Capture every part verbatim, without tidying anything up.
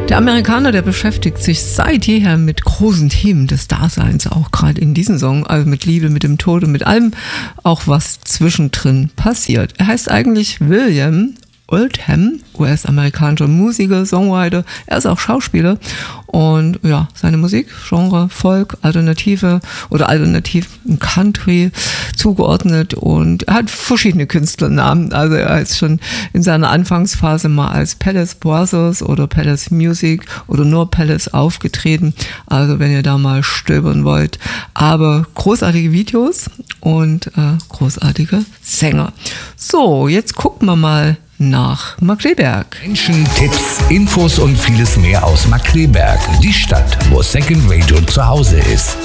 Der Amerikaner, der beschäftigt sich seit jeher mit großen Themen des Daseins, auch gerade in diesem Song, also mit Liebe, mit dem Tod und mit allem, auch was zwischendrin passiert. Er heißt eigentlich William Oldham, U S-amerikanischer Musiker, Songwriter, er ist auch Schauspieler und ja, seine Musik, Genre Folk, Alternative oder Alternativ Country zugeordnet und er hat verschiedene Künstlernamen, also er ist schon in seiner Anfangsphase mal als Palace Brothers oder Palace Music oder nur Palace aufgetreten, also wenn ihr da mal stöbern wollt, aber großartige Videos und äh, großartige Sänger. So, jetzt gucken wir mal nach Markkleeberg. Menschen, Tipps, Infos und vieles mehr aus Markkleeberg, die Stadt, wo Second Radio zu Hause ist.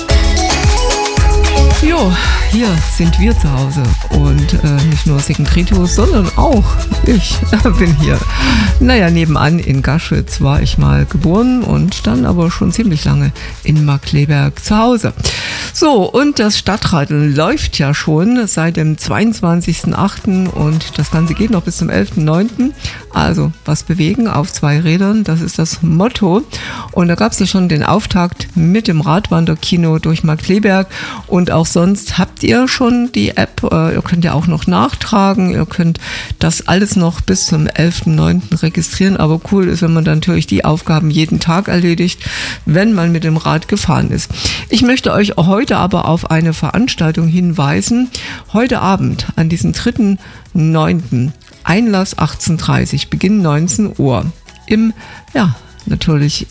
Jo, hier sind wir zu Hause und äh, nicht nur Second Radio, sondern auch ich bin hier. Naja, nebenan in Gaschwitz war ich mal geboren und dann aber schon ziemlich lange in Markkleeberg zu Hause. So, und das Stadtradeln läuft ja schon seit dem zweiundzwanzigsten achten und das Ganze geht noch bis zum elften neunten Also was bewegen auf zwei Rädern, das ist das Motto. Und da gab es ja schon den Auftakt mit dem Radwanderkino durch Markkleeberg und auch sonst habt ihr schon die App. Ihr könnt ja auch noch nachtragen, ihr könnt das alles noch bis zum elften neunten registrieren. Aber cool ist, wenn man dann natürlich die Aufgaben jeden Tag erledigt, wenn man mit dem Rad gefahren ist. Ich möchte euch heute aber auf eine Veranstaltung hinweisen. Heute Abend an diesem dritten neunten Einlass achtzehn Uhr dreißig, Beginn neunzehn Uhr im, ja, natürlich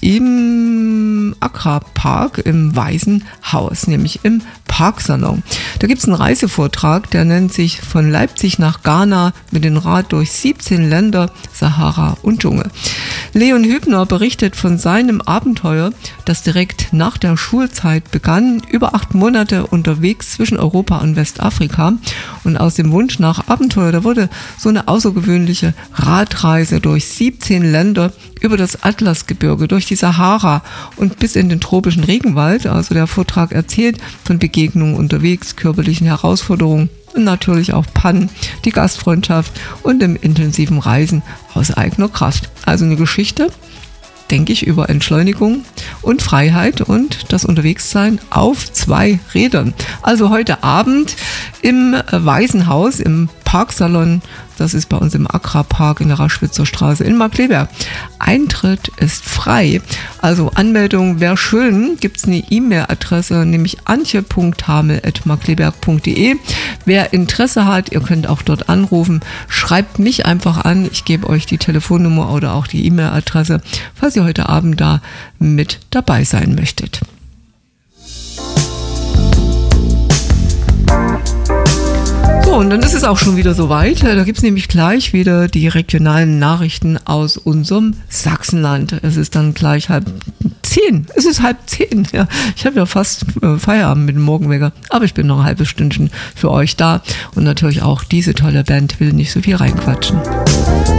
im Agrarpark im Weißen Haus, nämlich im Parksalon. Da gibt es einen Reisevortrag, der nennt sich Von Leipzig nach Ghana mit dem Rad durch siebzehn Länder, Sahara und Dschungel. Leon Hübner berichtet von seinem Abenteuer, das direkt nach der Schulzeit begann, über acht Monate unterwegs zwischen Europa und Westafrika. Und aus dem Wunsch nach Abenteuer, da wurde so eine außergewöhnliche Radreise durch siebzehn Länder über das Atlasgebirge, durch die Sahara und bis in den tropischen Regenwald. Also der Vortrag erzählt von Begegnungen unterwegs, körperlichen Herausforderungen und natürlich auch Pannen, die Gastfreundschaft und dem intensiven Reisen aus eigener Kraft. Also eine Geschichte, denke ich, über Entschleunigung und Freiheit und das Unterwegssein auf zwei Rädern. Also heute Abend im Weißen Haus, im Parksalon, das ist bei uns im Agrarpark in der Raschwitzer Straße in Markkleeberg. Eintritt ist frei, also Anmeldung wäre schön, gibt es eine E-Mail-Adresse, nämlich antje punkt hamel at markkleeberg punkt de. Wer Interesse hat, ihr könnt auch dort anrufen, schreibt mich einfach an, ich gebe euch die Telefonnummer oder auch die E-Mail-Adresse, falls ihr heute Abend da mit dabei sein möchtet. So, und dann ist es auch schon wieder soweit. Da gibt es nämlich gleich wieder die regionalen Nachrichten aus unserem Sachsenland. Es ist dann gleich halb zehn. Es ist halb zehn. Ja, ich habe ja fast äh, Feierabend mit dem Morgenwecker, aber ich bin noch ein halbes Stündchen für euch da. Und natürlich auch diese tolle Band will nicht so viel reinquatschen.